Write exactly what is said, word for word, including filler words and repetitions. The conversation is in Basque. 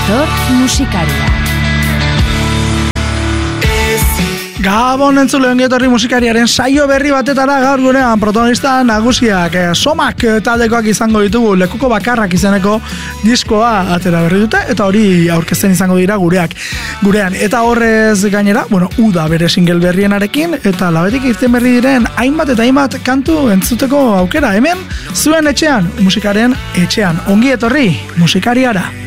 etor musikaria. Gabon entzule ongi etorri musikariaren saio berri batetara gaur gurean protagonista nagusiak eh, Somak taldekoak izango ditugu, lekuko bakarrak izeneko diskoa atera berri dute eta hori aurkezten izango dira gureak gurean eta horrez gainera, bueno, Uda bere single berrienarekin eta labetik irten berri diren hainbat eta hainbat kantu entzuteko aukera hemen zuen etxean, musikaren etxean. Ongi etorri musikariara.